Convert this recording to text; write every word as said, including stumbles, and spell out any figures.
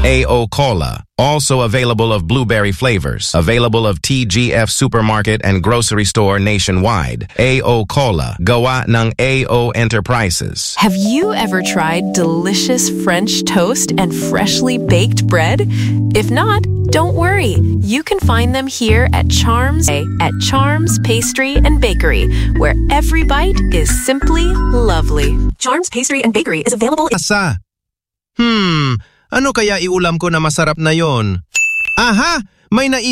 A O Cola, also available of blueberry flavors, available of T G F supermarket and grocery store nationwide. A O Cola, gawa ng A O Enterprises. Have you ever tried delicious French toast and freshly baked bread? If not, don't worry. You can find them here at Charms at Charms Pastry and Bakery, where every bite is simply lovely. Charms Pastry and Bakery is available in Asa? Hmm, ano kaya iulam ko na masarap na yon? Aha! May nai